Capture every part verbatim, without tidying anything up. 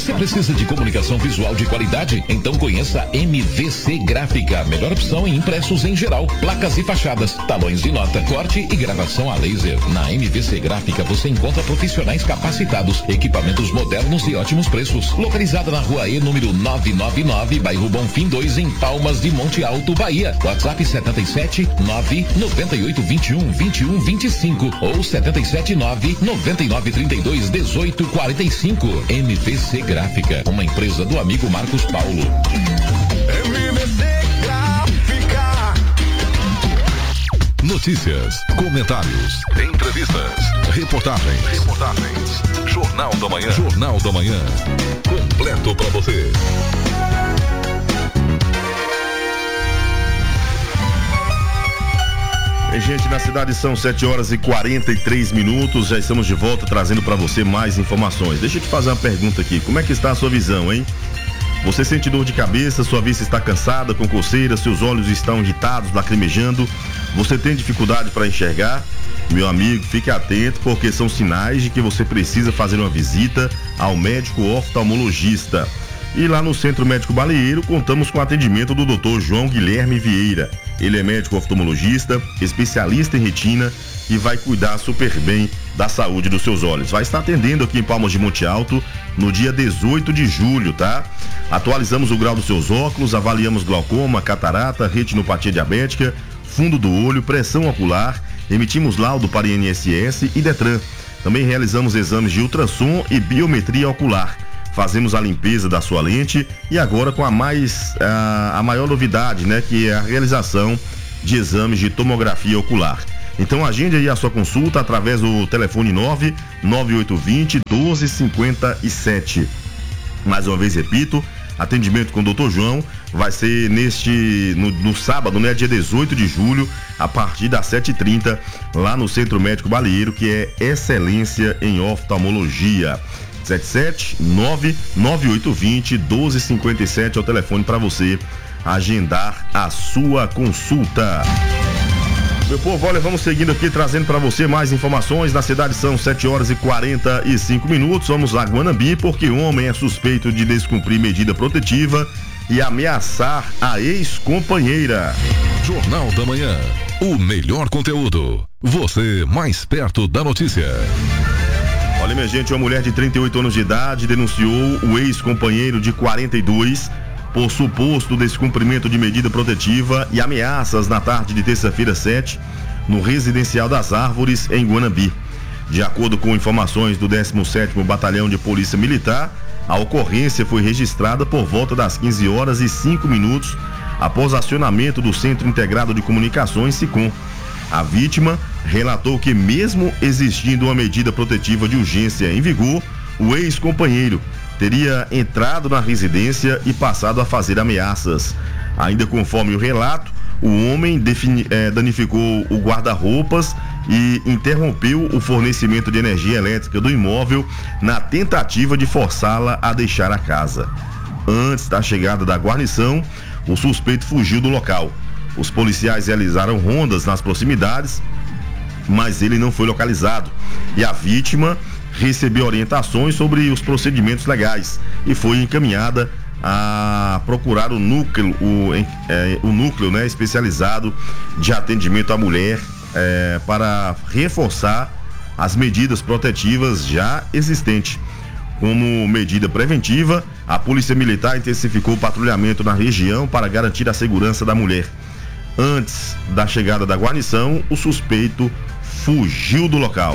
Você precisa de comunicação visual de qualidade? Então conheça a M V C Gráfica, melhor opção em impressos em geral, placas e fachadas, talões de nota, corte e gravação a laser. Na M V C Gráfica você encontra profissionais capacitados, equipamentos modernos e ótimos preços. Localizada na Rua E, número novecentos e noventa e nove, bairro Bonfim dois, em Palmas de Monte Alto, Bahia. WhatsApp setenta e sete nove noventa e oito vinte e um vinte e um vinte e cinco ou setenta e sete nove noventa e nove trinta e dois dezoito quarenta e cinco. M V C Gráfica, uma empresa do amigo Marcos Paulo. M V C Gráfica. Notícias, comentários, entrevistas, reportagens, reportagens. Jornal da Manhã. Jornal da Manhã. Completo para você. Bem, gente, na cidade são sete horas e quarenta e três minutos, já estamos de volta trazendo para você mais informações. Deixa eu te fazer uma pergunta aqui, como é que está a sua visão, hein? Você sente dor de cabeça, sua vista está cansada, com coceira, seus olhos estão irritados, lacrimejando, você tem dificuldade para enxergar? Meu amigo, fique atento, porque são sinais de que você precisa fazer uma visita ao médico oftalmologista. E lá no Centro Médico Baleiro, contamos com o atendimento do doutor João Guilherme Vieira. Ele é médico oftalmologista, especialista em retina e vai cuidar super bem da saúde dos seus olhos. Vai estar atendendo aqui em Palmas de Monte Alto no dia dezoito de julho, tá? Atualizamos o grau dos seus óculos, avaliamos glaucoma, catarata, retinopatia diabética, fundo do olho, pressão ocular, emitimos laudo para I N S S e Detran. Também realizamos exames de ultrassom e biometria ocular. Fazemos a limpeza da sua lente e agora com a mais a, a maior novidade, né, que é a realização de exames de tomografia ocular. Então agende aí a sua consulta através do telefone nove nove oito dois zero um dois cinco sete. Mais uma vez repito, atendimento com o doutor João vai ser neste no, no sábado, né, dia dezoito de julho, a partir das sete e trinta, lá no Centro Médico Baleiro, que é excelência em oftalmologia. sete sete nove nove oito dois zero um dois cinco sete é o telefone para você agendar a sua consulta. Meu povo, olha, vamos seguindo aqui trazendo para você mais informações. Na cidade são sete horas e quarenta e cinco minutos. Vamos lá, Guanambi, porque o homem é suspeito de descumprir medida protetiva e ameaçar a ex-companheira. Jornal da Manhã, o melhor conteúdo. Você mais perto da notícia. Olha, minha gente, uma mulher de trinta e oito anos de idade denunciou o ex-companheiro de quarenta e dois por suposto descumprimento de medida protetiva e ameaças na tarde de terça-feira sete, no Residencial das Árvores, em Guanambi. De acordo com informações do décimo sétimo Batalhão de Polícia Militar, a ocorrência foi registrada por volta das quinze horas e cinco minutos, após acionamento do Centro Integrado de Comunicações, SICOM. A vítima relatou que, mesmo existindo uma medida protetiva de urgência em vigor, o ex-companheiro teria entrado na residência e passado a fazer ameaças. Ainda conforme o relato, o homem defini, eh, danificou o guarda-roupas e interrompeu o fornecimento de energia elétrica do imóvel na tentativa de forçá-la a deixar a casa. Antes da chegada da guarnição, o suspeito fugiu do local. Os policiais realizaram rondas nas proximidades, mas ele não foi localizado. E a vítima recebeu orientações sobre os procedimentos legais e foi encaminhada a procurar o núcleo, o, é, o núcleo, né, especializado de atendimento à mulher, é, para reforçar as medidas protetivas já existentes. Como medida preventiva, a Polícia Militar intensificou o patrulhamento na região para garantir a segurança da mulher. Antes da chegada da guarnição, o suspeito fugiu do local.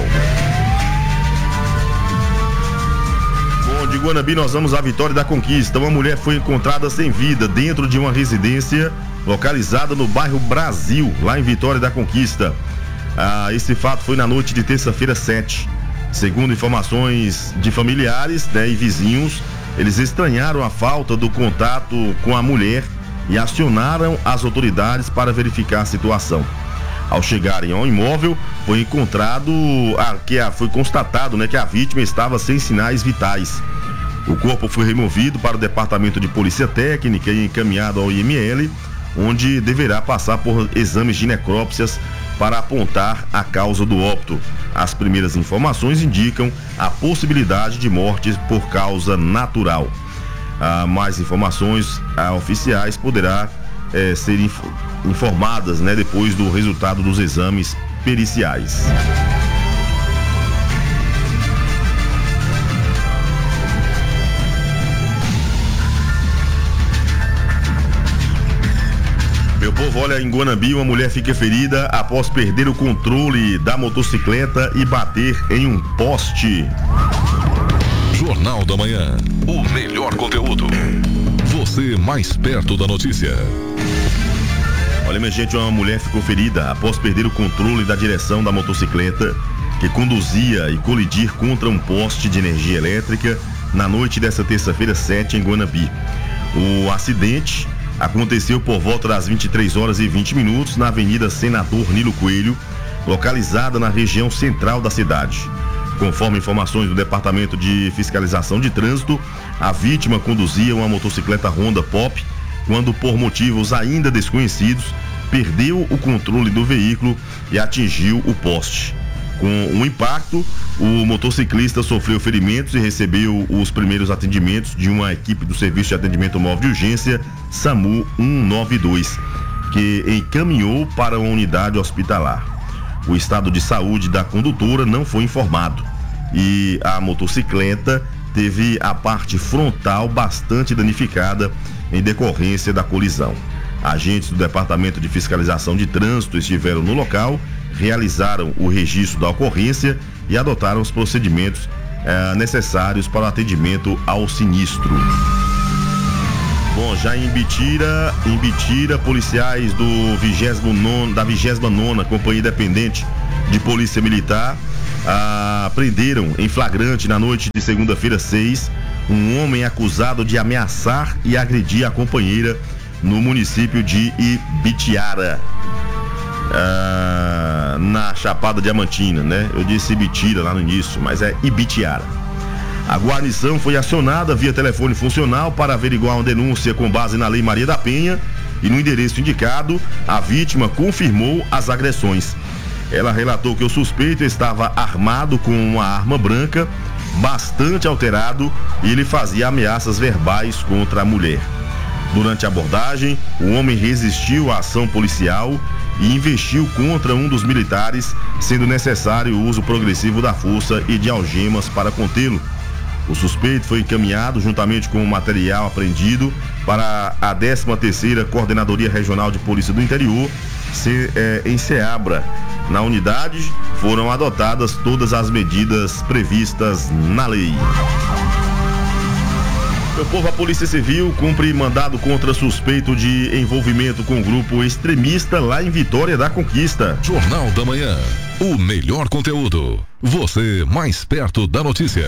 Bom, de Guanambi nós vamos à Vitória da Conquista. Uma mulher foi encontrada sem vida dentro de uma residência localizada no bairro Brasil, lá em Vitória da Conquista. Ah, esse fato foi na noite de terça-feira sete. Segundo informações de familiares, né, e vizinhos, eles estranharam a falta do contato com a mulher e acionaram as autoridades para verificar a situação. Ao chegarem ao imóvel, foi encontrado, ah, que ah, foi constatado, né, que a vítima estava sem sinais vitais. O corpo foi removido para o Departamento de Polícia Técnica e encaminhado ao I M L, onde deverá passar por exames de necrópsias para apontar a causa do óbito. As primeiras informações indicam a possibilidade de morte por causa natural. Ah, mais informações ah, oficiais poderá eh, ser inf- informadas, né, depois do resultado dos exames periciais. Meu povo, olha, em Guanabi, uma mulher fica ferida após perder o controle da motocicleta e bater em um poste. Jornal da Manhã, o melhor conteúdo. Você mais perto da notícia. Olha, minha gente, uma mulher ficou ferida após perder o controle da direção da motocicleta que conduzia e colidir contra um poste de energia elétrica na noite desta terça-feira sete em Guanabi. O acidente aconteceu por volta das vinte e três horas e vinte minutos na Avenida Senador Nilo Coelho, localizada na região central da cidade. Conforme informações do Departamento de Fiscalização de Trânsito, a vítima conduzia uma motocicleta Honda Pop quando, por motivos ainda desconhecidos, perdeu o controle do veículo e atingiu o poste. Com o impacto, o motociclista sofreu ferimentos e recebeu os primeiros atendimentos de uma equipe do Serviço de Atendimento Móvel de Urgência SAMU cento e noventa e dois, que encaminhou para uma unidade hospitalar. O estado de saúde da condutora não foi informado e a motocicleta teve a parte frontal bastante danificada em decorrência da colisão. Agentes do Departamento de Fiscalização de Trânsito estiveram no local, realizaram o registro da ocorrência e adotaram os procedimentos eh, necessários para o atendimento ao sinistro. Bom, já em Bitira, em Bitira, policiais do vigésimo nono, da vigésima nona Companhia Independente de Polícia Militar ah, prenderam em flagrante na noite de segunda-feira seis um homem acusado de ameaçar e agredir a companheira no município de Ibitiara. Ah, na Chapada Diamantina, né? Eu disse Ibitira lá no início, mas é Ibitiara. A guarnição foi acionada via telefone funcional para averiguar uma denúncia com base na Lei Maria da Penha e no endereço indicado, a vítima confirmou as agressões. Ela relatou que o suspeito estava armado com uma arma branca, bastante alterado, e ele fazia ameaças verbais contra a mulher. Durante a abordagem, o homem resistiu à ação policial e investiu contra um dos militares, sendo necessário o uso progressivo da força e de algemas para contê-lo. O suspeito foi encaminhado juntamente com o material apreendido para a décima terceira Coordenadoria Regional de Polícia do Interior, se, é, em Ceabra. Na unidade foram adotadas todas as medidas previstas na lei. Meu povo, a Polícia Civil cumpre mandado contra suspeito de envolvimento com grupo extremista lá em Vitória da Conquista. Jornal da Manhã, o melhor conteúdo. Você mais perto da notícia.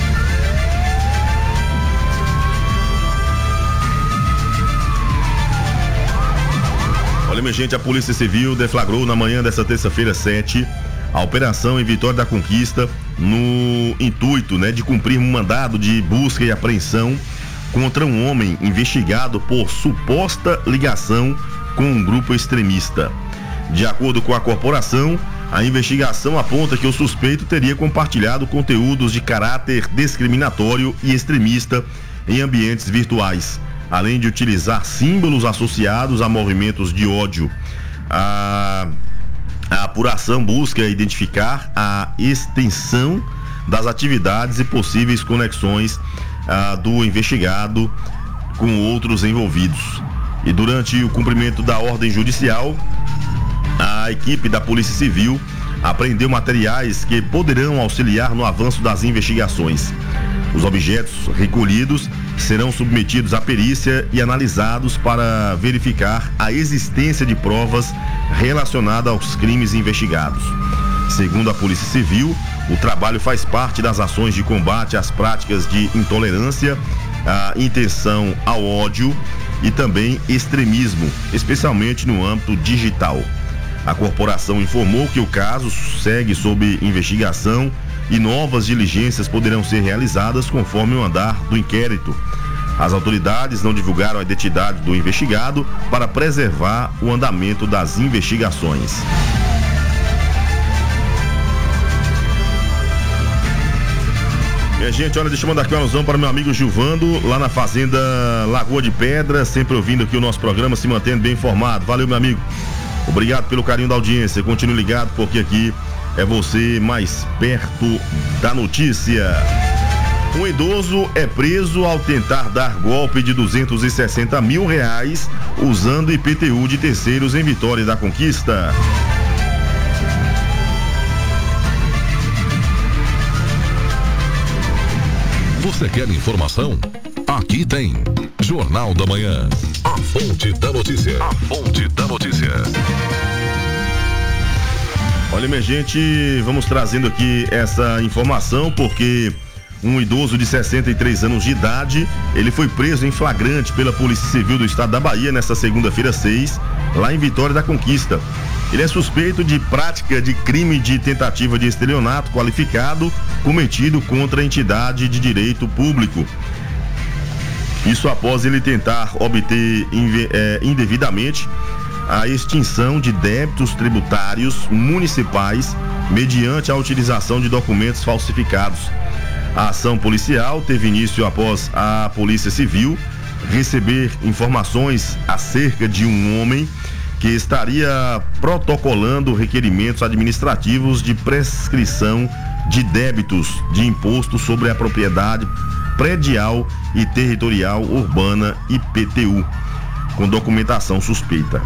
Olha, minha gente, a Polícia Civil deflagrou na manhã dessa terça-feira sete a operação em Vitória da Conquista no intuito, né, de cumprir um mandado de busca e apreensão contra um homem investigado por suposta ligação com um grupo extremista. De acordo com a corporação, a investigação aponta que o suspeito teria compartilhado conteúdos de caráter discriminatório e extremista em ambientes virtuais, além de utilizar símbolos associados a movimentos de ódio. A, a apuração busca identificar a extensão das atividades e possíveis conexões ah, do investigado com outros envolvidos. E durante o cumprimento da ordem judicial, a equipe da Polícia Civil apreendeu materiais que poderão auxiliar no avanço das investigações. Os objetos recolhidos serão submetidos à perícia e analisados para verificar a existência de provas relacionadas aos crimes investigados. Segundo a Polícia Civil, o trabalho faz parte das ações de combate às práticas de intolerância, à intenção ao ódio e também extremismo, especialmente no âmbito digital. A corporação informou que o caso segue sob investigação e novas diligências poderão ser realizadas conforme o andar do inquérito. As autoridades não divulgaram a identidade do investigado para preservar o andamento das investigações. Minha gente, olha, deixa eu mandar aqui uma alusão para meu amigo Gilvando, lá na fazenda Lagoa de Pedra, sempre ouvindo aqui o nosso programa, se mantendo bem informado. Valeu, meu amigo. Obrigado pelo carinho da audiência. Continue ligado, porque aqui é você mais perto da notícia. Um idoso é preso ao tentar dar golpe de duzentos e sessenta mil reais usando I P T U de terceiros em Vitória da Conquista. Você quer informação? Aqui tem Jornal da Manhã. A fonte da notícia. A fonte da notícia. Olha, minha gente, vamos trazendo aqui essa informação porque um idoso de sessenta e três anos de idade, ele foi preso em flagrante pela Polícia Civil do Estado da Bahia nesta segunda-feira seis, lá em Vitória da Conquista. Ele é suspeito de prática de crime de tentativa de estelionato qualificado cometido contra a entidade de direito público. Isso após ele tentar obter é, indevidamente a extinção de débitos tributários municipais mediante a utilização de documentos falsificados. A ação policial teve início após a Polícia Civil receber informações acerca de um homem que estaria protocolando requerimentos administrativos de prescrição de débitos de imposto sobre a propriedade predial e territorial urbana I P T U, com documentação suspeita.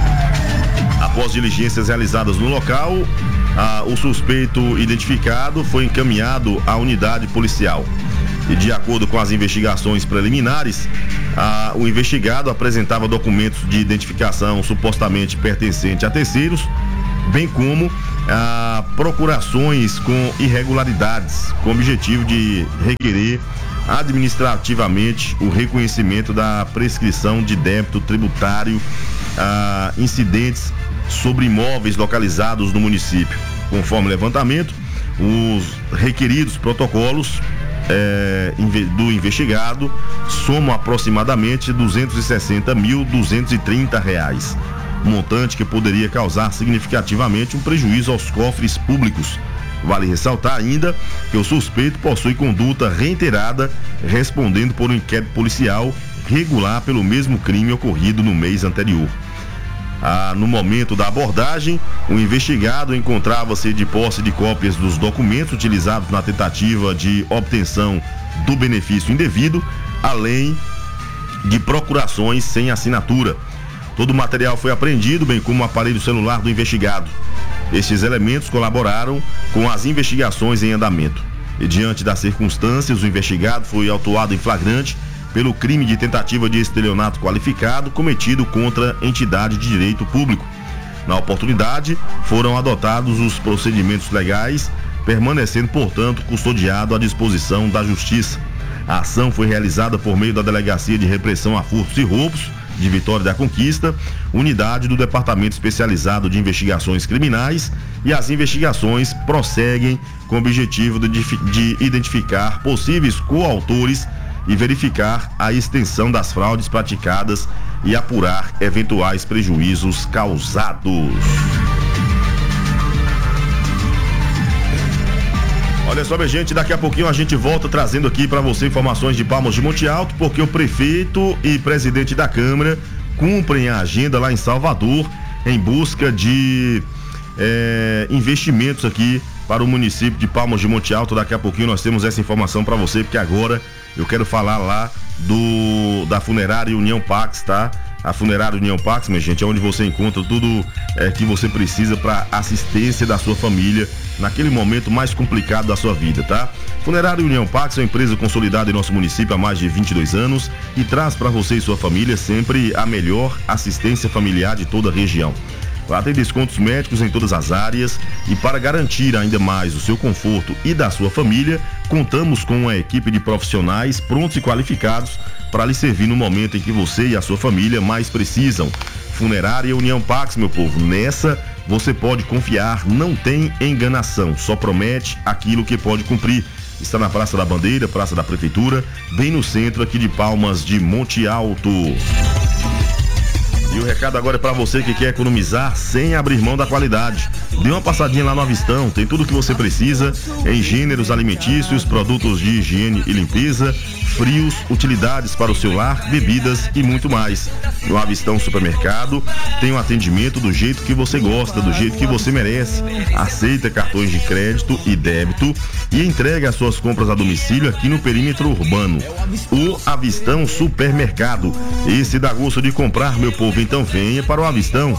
Após diligências realizadas no local, ah, o suspeito identificado foi encaminhado à unidade policial. E de acordo com as investigações preliminares, ah, o investigado apresentava documentos de identificação supostamente pertencentes a terceiros, bem como ah, procurações com irregularidades, com o objetivo de requerer administrativamente o reconhecimento da prescrição de débito tributário ah, incidentes sobre imóveis localizados no município. Conforme o levantamento, os requeridos protocolos É, do investigado somam aproximadamente duzentos e sessenta mil duzentos e trinta reais, montante que poderia causar significativamente um prejuízo aos cofres públicos. Vale ressaltar ainda que o suspeito possui conduta reiterada, respondendo por um inquérito policial regular pelo mesmo crime ocorrido no mês anterior. Ah, no momento da abordagem, o investigado encontrava-se de posse de cópias dos documentos utilizados na tentativa de obtenção do benefício indevido, além de procurações sem assinatura. Todo o material foi apreendido, bem como o aparelho celular do investigado. Estes elementos colaboraram com as investigações em andamento. E diante das circunstâncias, o investigado foi autuado em flagrante pelo crime de tentativa de estelionato qualificado cometido contra entidade de direito público. Na oportunidade, foram adotados os procedimentos legais, permanecendo, portanto, custodiado à disposição da Justiça. A ação foi realizada por meio da Delegacia de Repressão a Furtos e Roubos de Vitória da Conquista, unidade do Departamento Especializado de Investigações Criminais, e as investigações prosseguem com o objetivo de, de identificar possíveis coautores e verificar a extensão das fraudes praticadas e apurar eventuais prejuízos causados. Olha só, minha gente, daqui a pouquinho a gente volta trazendo aqui para você informações de Palmas de Monte Alto, porque o prefeito e presidente da Câmara cumprem a agenda lá em Salvador em busca de é, investimentos aqui para o município de Palmas de Monte Alto. Daqui a pouquinho nós temos essa informação para você, porque agora eu quero falar lá do da Funerária União Pax, tá? A Funerária União Pax, minha gente, é onde você encontra tudo é, que você precisa para assistência da sua família naquele momento mais complicado da sua vida, tá? Funerária União Pax é uma empresa consolidada em nosso município há mais de vinte e dois anos e traz para você e sua família sempre a melhor assistência familiar de toda a região. Lá tem descontos médicos em todas as áreas e para garantir ainda mais o seu conforto e da sua família, contamos com uma equipe de profissionais prontos e qualificados para lhe servir no momento em que você e a sua família mais precisam. Funerária União Pax, meu povo, nessa você pode confiar, não tem enganação, só promete aquilo que pode cumprir. Está na Praça da Bandeira, Praça da Prefeitura, bem no centro aqui de Palmas de Monte Alto. E o recado agora é para você que quer economizar sem abrir mão da qualidade. Dê uma passadinha lá no Avistão, tem tudo o que você precisa em gêneros alimentícios, produtos de higiene e limpeza, frios, utilidades para o seu lar, bebidas e muito mais. No Avistão Supermercado tem um atendimento do jeito que você gosta, do jeito que você merece. Aceita cartões de crédito e débito e entrega as suas compras a domicílio aqui no perímetro urbano. O Avistão Supermercado. Esse dá gosto de comprar, meu povo, então venha para o Avistão.